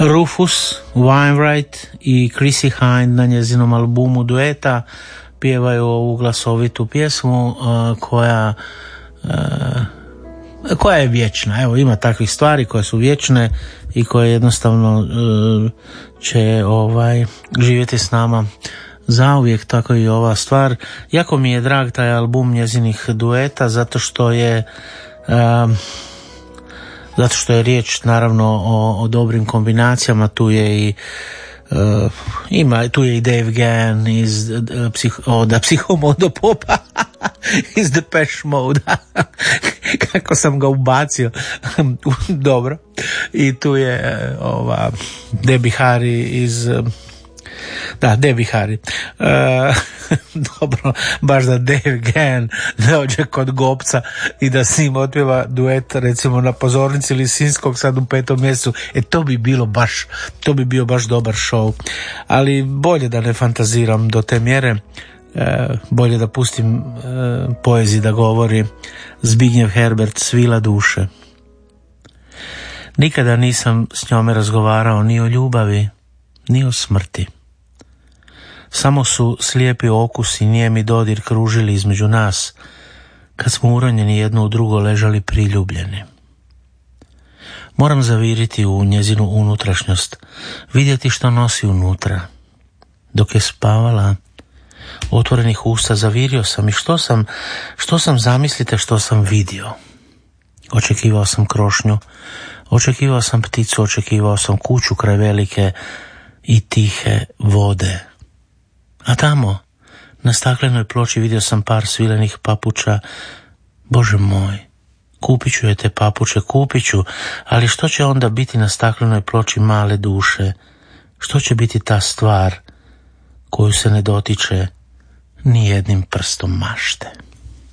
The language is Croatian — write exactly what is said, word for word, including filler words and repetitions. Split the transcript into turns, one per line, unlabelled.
Rufus Wainwright i Chrissie Hynde na njezinom albumu Dueta pjevaju ovu glasovitu pjesmu uh, koja uh, koja je vječna. Evo, ima takvih stvari koje su vječne i koje jednostavno uh, će ovaj živjeti s nama zauvijek, tako i ova stvar. Jako mi je drag taj album njezinih dueta zato što je uh, zato što je riječ naravno o, o dobrim kombinacijama. Tu je i uh, ima, tu je i Dave Gahan iz uh, psih, oh, da, Psihomodo Popa iz Depeche Mode kako sam ga ubacio dobro. I tu je uh, ova Debbie Harry iz uh, da, Debbie Harry. Uh, dobro, baš da Dave Gahan dođe kod Gopca i da s njim otpjeva duet recimo na pozornici Lisinskog sad u petom mjesecu. E to bi bilo baš, to bi bio baš dobar show. Ali bolje da ne fantaziram do te mjere. E, bolje da pustim e, poeziji da govori. Zbignjev Herbert, Svila duše. Nikada nisam s njome razgovarao ni o ljubavi, ni o smrti. Samo su slijepi okus i nijemi dodir kružili između nas, kad smo uronjeni jedno u drugo ležali priljubljeni. Moram zaviriti u njezinu unutrašnjost, vidjeti što nosi unutra. Dok je spavala, otvorenih usta zavirio sam i što sam, što sam zamislite što sam vidio. Očekivao sam krošnju, očekivao sam pticu, očekivao sam kuću kraj velike i tihe vode. A tamo, na staklenoj ploči vidio sam par svilenih papuča. Bože moj, kupit ću je te papuče, kupit ću, ali što će onda biti na staklenoj ploči male duše? Što će biti ta stvar koju se ne dotiče ni jednim prstom mašte?